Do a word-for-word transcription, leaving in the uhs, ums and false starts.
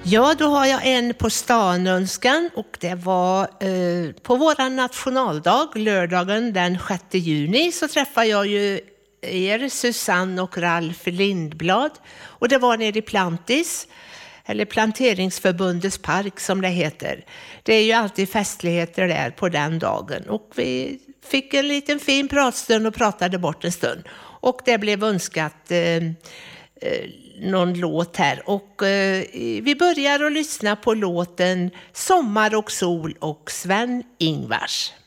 Ja, då har jag en på stan önskan och det var eh, på våran nationaldag, lördagen den sjätte juni, så träffade jag ju er, Susanne och Ralf Lindblad, och det var nere i Plantis, eller Planteringsförbundets park som det heter. Det är ju alltid festligheter där på den dagen och vi fick en liten fin pratstund och pratade bort en stund. Och det blev önskat eh, eh, någon låt här och eh, vi börjar att lyssna på låten Sommar och sol och Sven Ingvars.